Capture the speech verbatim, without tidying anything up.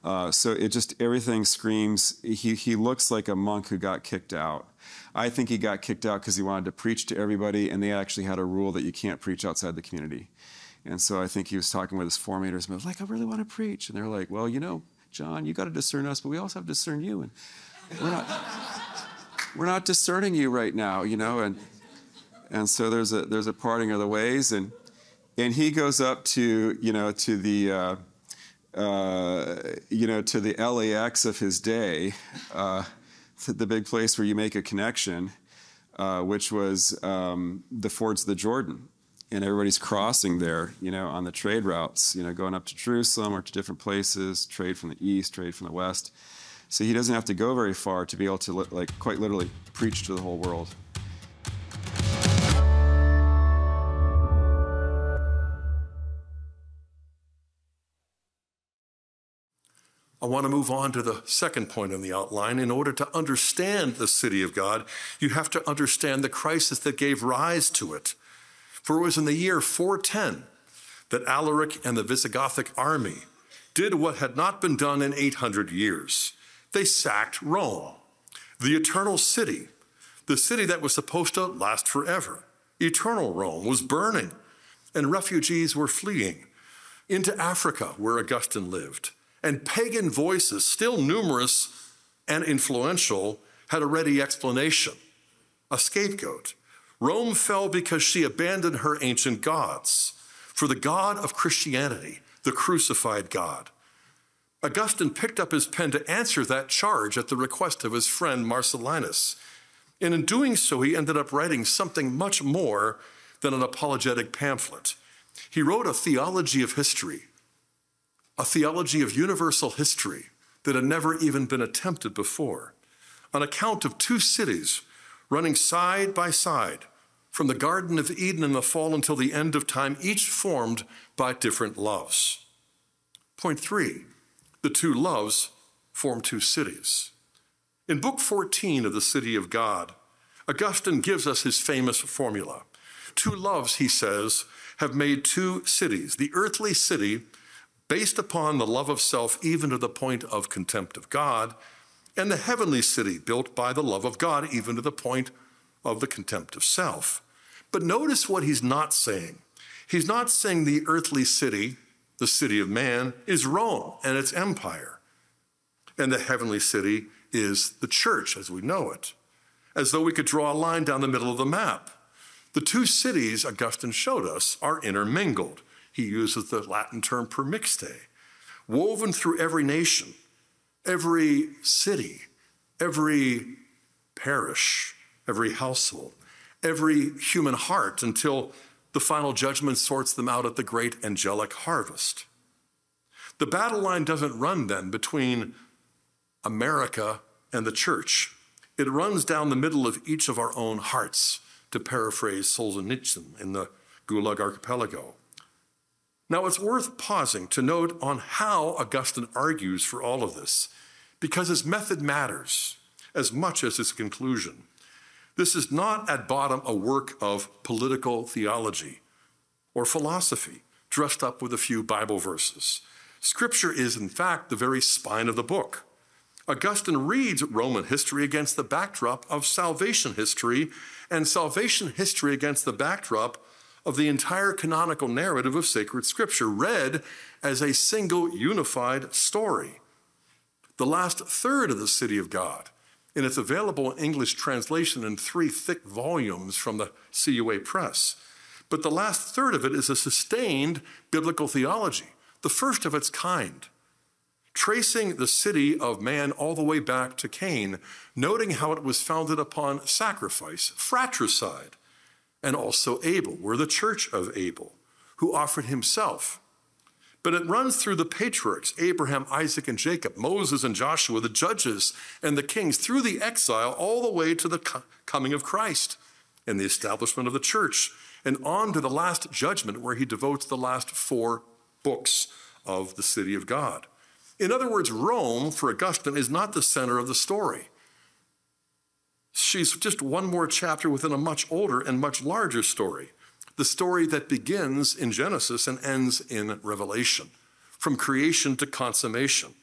Uh, so it just, everything screams, he, he looks like a monk who got kicked out. I think he got kicked out because he wanted to preach to everybody, and they actually had a rule that you can't preach outside the community. And so I think he was talking with his formators, and was like, I really want to preach. And they're like, well, you know, John, you got to discern us, but we also have to discern you. And we're not, we're not discerning you right now, you know. And and so there's a there's a parting of the ways, and and he goes up to you know to the uh, uh, you know to the L A X of his day, uh, to the big place where you make a connection, uh, which was um, the fords of the Jordan. And everybody's crossing there, you know, on the trade routes, you know, going up to Jerusalem or to different places, trade from the east, trade from the west. So he doesn't have to go very far to be able to, like, quite literally preach to the whole world. I want to move on to the second point in the outline. In order to understand the city of God, you have to understand the crisis that gave rise to it. For it was in the year four ten that Alaric and the Visigothic army did what had not been done in eight hundred years. They sacked Rome, the eternal city, the city that was supposed to last forever. Eternal Rome was burning, and refugees were fleeing into Africa, where Augustine lived. And pagan voices, still numerous and influential, had a ready explanation, a scapegoat. Rome fell because she abandoned her ancient gods for the God of Christianity, the crucified God. Augustine picked up his pen to answer that charge at the request of his friend Marcellinus. And in doing so, he ended up writing something much more than an apologetic pamphlet. He wrote a theology of history, a theology of universal history that had never even been attempted before, an account of two cities running side by side from the Garden of Eden in the fall until the end of time, each formed by different loves. Point three, the two loves form two cities. In Book fourteen of the City of God, Augustine gives us his famous formula. Two loves, he says, have made two cities, the earthly city, based upon the love of self even to the point of contempt of God, and the heavenly city, built by the love of God even to the point of the contempt of self. But notice what he's not saying. He's not saying the earthly city, the city of man, is Rome and its empire, and the heavenly city is the church as we know it, as though we could draw a line down the middle of the map. The two cities, Augustine showed us, are intermingled. He uses the Latin term permixte, woven through every nation, every city, every parish, every household, every human heart, until the final judgment sorts them out at the great angelic harvest. The battle line doesn't run then between America and the church. It runs down the middle of each of our own hearts, to paraphrase Solzhenitsyn in the Gulag Archipelago. Now, it's worth pausing to note on how Augustine argues for all of this, because his method matters as much as his conclusion. This is not at bottom a work of political theology or philosophy dressed up with a few Bible verses. Scripture is, in fact, the very spine of the book. Augustine reads Roman history against the backdrop of salvation history, and salvation history against the backdrop of the entire canonical narrative of sacred Scripture, read as a single unified story. The last third of the City of God, in its available English translation in three thick volumes from the C U A Press. But the last third of it is a sustained biblical theology, the first of its kind, tracing the city of man all the way back to Cain, noting how it was founded upon sacrifice, fratricide, and also Abel. We're the church of Abel, who offered himself. But it runs through the patriarchs, Abraham, Isaac, and Jacob, Moses and Joshua, the judges and the kings, through the exile, all the way to the co- coming of Christ and the establishment of the church, and on to the last judgment, where he devotes the last four books of the city of God. In other words, Rome, for Augustine, is not the center of the story. She's just one more chapter within a much older and much larger story, the story that begins in Genesis and ends in Revelation, from creation to consummation.